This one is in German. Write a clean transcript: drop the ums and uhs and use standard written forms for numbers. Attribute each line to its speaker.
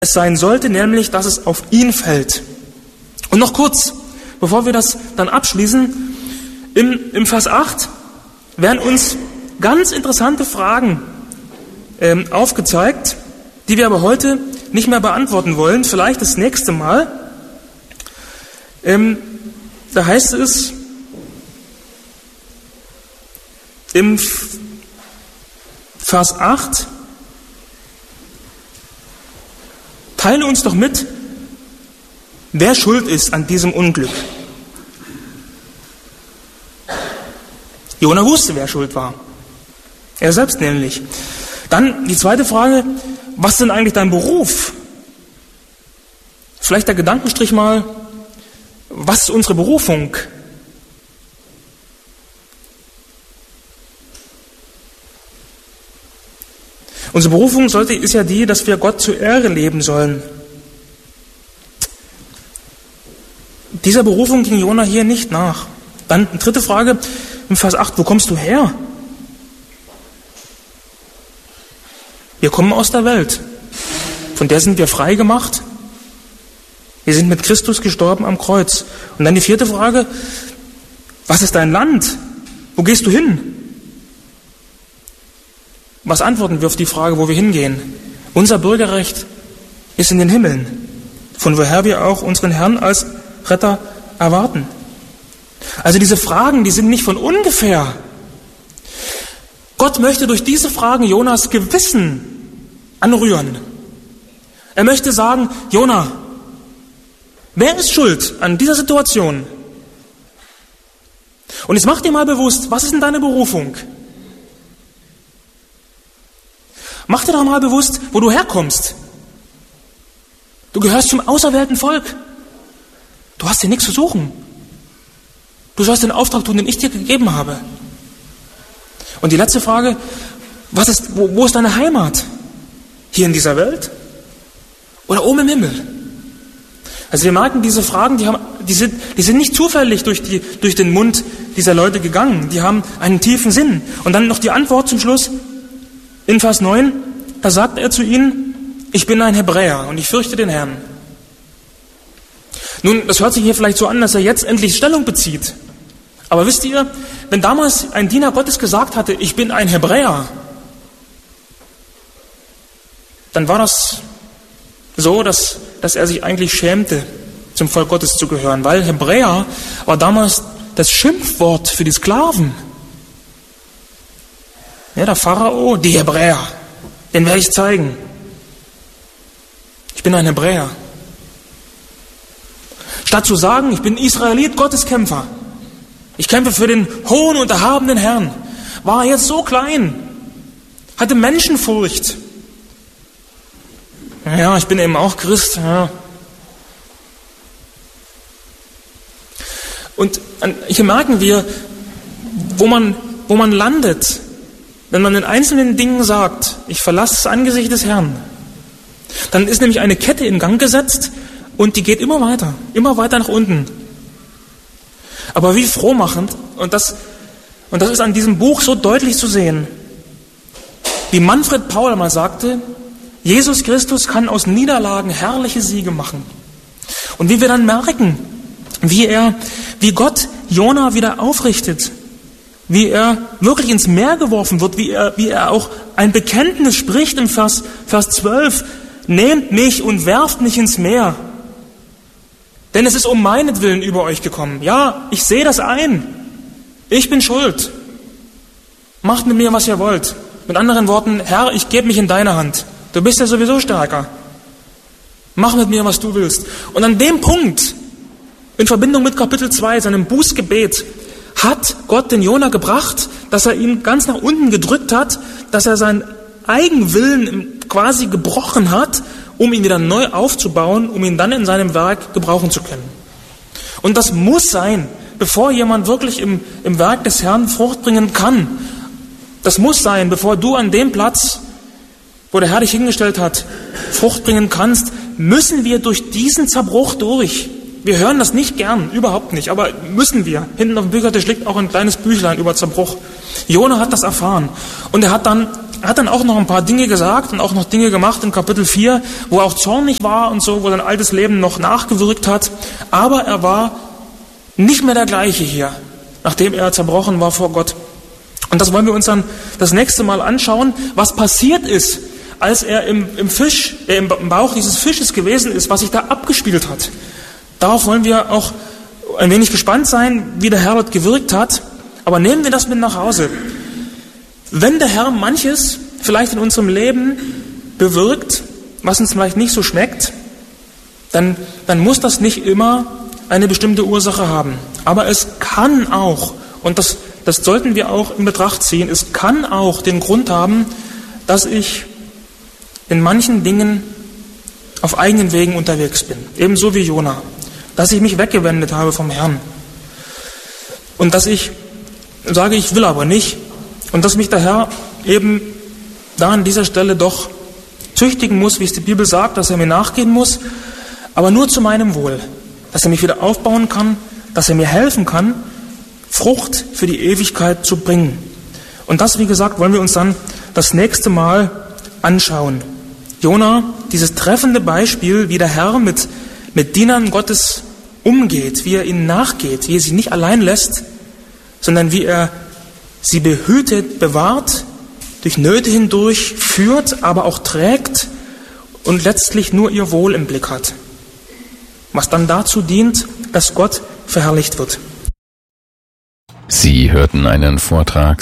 Speaker 1: es sein sollte, nämlich, dass es auf ihn fällt. Und noch kurz, bevor wir das dann abschließen, im Vers 8 werden uns ganz interessante Fragen aufgezeigt, die wir aber heute nicht mehr beantworten wollen, vielleicht das nächste Mal. Da heißt es im Vers 8, teile uns doch mit, wer schuld ist an diesem Unglück. Jona wusste, wer schuld war. Er selbst nämlich. Dann die zweite Frage, was ist denn eigentlich dein Beruf? Vielleicht der Gedankenstrich mal, was ist unsere Berufung? Unsere Berufung ist ja die, dass wir Gott zur Ehre leben sollen. Dieser Berufung ging Jona hier nicht nach. Dann eine dritte Frage im Vers 8, wo kommst du her? Wir kommen aus der Welt. Von der sind wir frei gemacht. Wir sind mit Christus gestorben am Kreuz. Und dann die vierte Frage, was ist dein Land? Wo gehst du hin? Was antworten wir auf die Frage, wo wir hingehen? Unser Bürgerrecht ist in den Himmeln, von woher wir auch unseren Herrn als Retter erwarten. Also diese Fragen, die sind nicht von ungefähr. Gott möchte durch diese Fragen Jonas Gewissen anrühren. Er möchte sagen, Jona, wer ist schuld an dieser Situation? Und jetzt mach dir mal bewusst, was ist denn deine Berufung? Mach dir doch mal bewusst, wo du herkommst. Du gehörst zum auserwählten Volk. Du hast hier nichts zu suchen. Du sollst den Auftrag tun, den ich dir gegeben habe. Und die letzte Frage, wo ist deine Heimat? Hier in dieser Welt? Oder oben im Himmel? Also wir merken, diese Fragen, die sind nicht zufällig durch den Mund dieser Leute gegangen. Die haben einen tiefen Sinn. Und dann noch die Antwort zum Schluss. In Vers 9, da sagt er zu ihnen, ich bin ein Hebräer und ich fürchte den Herrn. Nun, das hört sich hier vielleicht so an, dass er jetzt endlich Stellung bezieht. Aber wisst ihr, wenn damals ein Diener Gottes gesagt hatte, ich bin ein Hebräer, dann war das so, dass er sich eigentlich schämte, zum Volk Gottes zu gehören, weil Hebräer war damals das Schimpfwort für die Sklaven. Ja, der Pharao, die Hebräer, den werde ich zeigen. Ich bin ein Hebräer. Statt zu sagen, ich bin Israelit, Gotteskämpfer, ich kämpfe für den hohen und erhabenen Herrn, war er jetzt so klein, hatte Menschenfurcht. Ja, ich bin eben auch Christ. Ja. Und hier merken wir, wo man landet, wenn man in einzelnen Dingen sagt, ich verlasse das Angesicht des Herrn. Dann ist nämlich eine Kette in Gang gesetzt und die geht immer weiter nach unten. Aber wie frohmachend, und das ist an diesem Buch so deutlich zu sehen, wie Manfred Paul mal sagte, Jesus Christus kann aus Niederlagen herrliche Siege machen. Und wie wir dann merken, wie Gott Jona wieder aufrichtet, wie er wirklich ins Meer geworfen wird, wie er auch ein Bekenntnis spricht im Vers 12, nehmt mich und werft mich ins Meer, denn es ist um meinetwillen über euch gekommen. Ja, ich sehe das ein, ich bin schuld, macht mit mir, was ihr wollt. Mit anderen Worten, Herr, ich gebe mich in deine Hand, du bist ja sowieso stärker, mach mit mir, was du willst. Und an dem Punkt, in Verbindung mit Kapitel 2, seinem Bußgebet, hat Gott den Jona gebracht, dass er ihn ganz nach unten gedrückt hat, dass er seinen Eigenwillen quasi gebrochen hat, um ihn wieder neu aufzubauen, um ihn dann in seinem Werk gebrauchen zu können. Und das muss sein, bevor jemand wirklich im Werk des Herrn Frucht bringen kann. Das muss sein, bevor du an dem Platz, wo der Herr dich hingestellt hat, Frucht bringen kannst, müssen wir durch diesen Zerbruch durch. Wir hören das nicht gern, überhaupt nicht, aber müssen wir. Hinten auf dem Büchertisch liegt auch ein kleines Büchlein über Zerbruch. Jona hat das erfahren. Und er hat dann auch noch ein paar Dinge gesagt und auch noch Dinge gemacht in Kapitel 4, wo er auch zornig war und so, wo sein altes Leben noch nachgewirkt hat. Aber er war nicht mehr der gleiche hier, nachdem er zerbrochen war vor Gott. Und das wollen wir uns dann das nächste Mal anschauen, was passiert ist, als er im Bauch dieses Fisches gewesen ist, was sich da abgespielt hat. Darauf wollen wir auch ein wenig gespannt sein, wie der Herr dort gewirkt hat. Aber nehmen wir das mit nach Hause. Wenn der Herr manches vielleicht in unserem Leben bewirkt, was uns vielleicht nicht so schmeckt, dann muss das nicht immer eine bestimmte Ursache haben. Aber es kann auch, und das sollten wir auch in Betracht ziehen, es kann auch den Grund haben, dass ich in manchen Dingen auf eigenen Wegen unterwegs bin. Ebenso wie Jona. Dass ich mich weggewendet habe vom Herrn. Und dass ich sage, ich will aber nicht. Und dass mich der Herr eben da an dieser Stelle doch züchtigen muss, wie es die Bibel sagt, dass er mir nachgehen muss, aber nur zu meinem Wohl. Dass er mich wieder aufbauen kann, dass er mir helfen kann, Frucht für die Ewigkeit zu bringen. Und das, wie gesagt, wollen wir uns dann das nächste Mal anschauen. Jona, dieses treffende Beispiel, wie der Herr mit Dienern Gottes umgeht, wie er ihnen nachgeht, wie er sie nicht allein lässt, sondern wie er sie behütet, bewahrt, durch Nöte hindurch führt, aber auch trägt und letztlich nur ihr Wohl im Blick hat. Was dann dazu dient, dass Gott verherrlicht wird.
Speaker 2: Sie hörten einen Vortrag